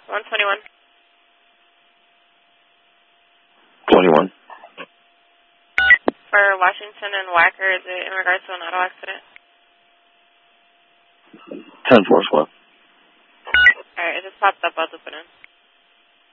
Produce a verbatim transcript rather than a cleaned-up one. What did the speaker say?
one twenty-one. twenty-one. For Washington and Wacker, is it in regards to an auto accident? ten four squad. Alright, it just popped up. I'll loop it in.